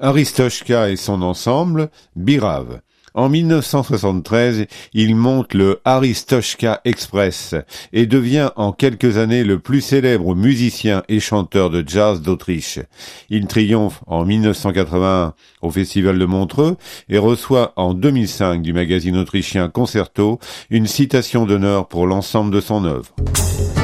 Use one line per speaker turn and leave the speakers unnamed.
Aristoshka et son ensemble, Birav. En 1973, il monte le Aristoshka Express et devient en quelques années le plus célèbre musicien et chanteur de jazz d'Autriche. Il triomphe en 1981 au Festival de Montreux et reçoit en 2005 du magazine autrichien Concerto une citation d'honneur pour l'ensemble de son œuvre.